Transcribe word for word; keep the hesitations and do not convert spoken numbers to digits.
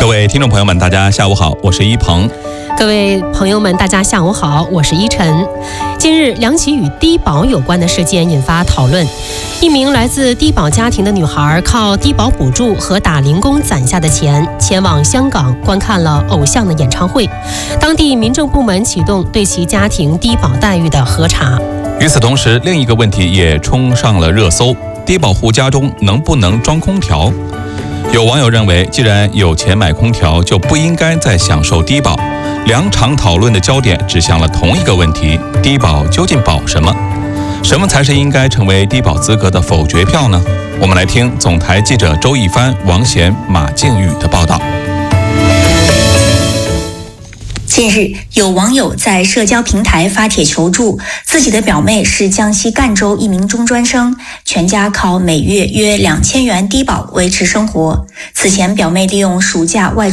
各位听众朋友们，大家下午好，我是一鹏。 各位朋友们，大家下午好，我是依晨。近日，两起与低保有关的事件引发讨论。一名来自低保家庭的女孩靠低保补助和打零工攒下的钱，前往香港观看了偶像的演唱会。当地民政部门启动对其家庭低保待遇的核查。 与此同时，另一个问题也冲上了热搜：低保户家中能不能装空调？有网友认为，既然有钱买空调，就不应该再享受低保。两场讨论的焦点指向了同一个问题：低保究竟保什么？什么才是应该成为低保资格的否决票呢？我们来听总台记者周一帆、王贤、马靖宇的报道。 近日，有网友在社交平台发帖求助，自己的表妹是江西赣州一名中专生，全家靠每月约两千元低保维持生活。此前，表妹利用暑假外出